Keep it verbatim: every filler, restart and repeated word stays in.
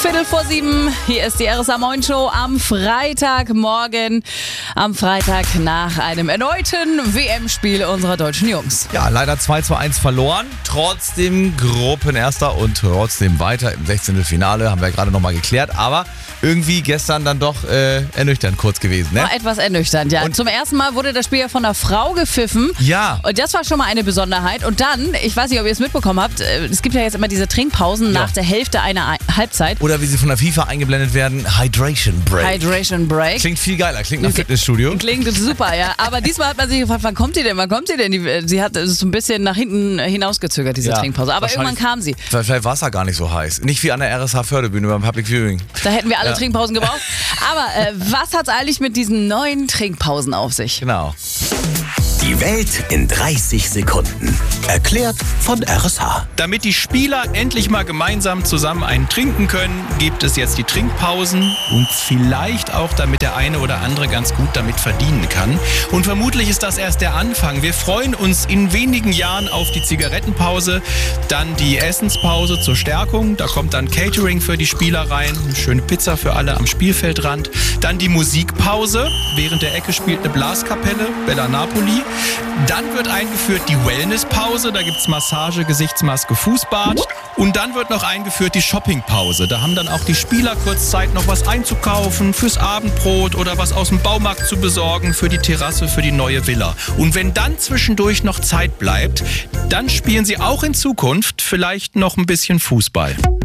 Viertel vor sieben, hier ist die R S A Moin Show am Freitagmorgen, am Freitag nach einem erneuten W M-Spiel unserer deutschen Jungs. Ja, leider zwei zu eins verloren, trotzdem Gruppenerster und trotzdem weiter im Sechzehntelfinale, haben wir ja gerade nochmal geklärt, aber irgendwie gestern dann doch äh, ernüchternd kurz gewesen, ne? War etwas ernüchternd, ja. Und zum ersten Mal wurde das Spiel ja von einer Frau gepfiffen. Ja. Und das war schon mal eine Besonderheit. Und dann, ich weiß nicht, ob ihr es mitbekommen habt, es gibt ja jetzt immer diese Trinkpausen Ja. nach der Hälfte einer Halbzeit. Oder wie sie von der FIFA eingeblendet werden, Hydration Break. Hydration Break. Klingt viel geiler, klingt nach Fitnessstudio. Klingt super, ja. Aber diesmal hat man sich gefragt, wann kommt die denn? Wann kommt die denn? Die, sie hat es so ein bisschen nach hinten hinausgezögert, diese Ja, Trinkpause. Aber irgendwann kam sie. Vielleicht war es ja gar nicht so heiß. Nicht wie an der R S H-Förderbühne beim Public Viewing. Da hätten wir alle Ja. Trinkpausen gebraucht. Aber äh, was hat es eigentlich mit diesen neuen Trinkpausen auf sich? Genau. Die Welt in dreißig Sekunden. Erklärt von R S H. Damit die Spieler endlich mal gemeinsam zusammen einen trinken können, gibt es jetzt die Trinkpausen und vielleicht auch, damit der eine oder andere ganz gut damit verdienen kann. Und vermutlich ist das erst der Anfang. Wir freuen uns in wenigen Jahren auf die Zigarettenpause, dann die Essenspause zur Stärkung. Da kommt dann Catering für die Spieler rein, eine schöne Pizza für alle am Spielfeldrand. Dann die Musikpause. Während der Ecke spielt eine Blaskapelle, Bella Napoli. Dann wird eingeführt die Wellnesspause, da gibt es Massage, Gesichtsmaske, Fußbad. Und dann wird noch eingeführt die Shoppingpause. Da haben dann auch die Spieler kurz Zeit, noch was einzukaufen, fürs Abendbrot oder was aus dem Baumarkt zu besorgen, für die Terrasse, für die neue Villa. Und wenn dann zwischendurch noch Zeit bleibt, dann spielen sie auch in Zukunft vielleicht noch ein bisschen Fußball.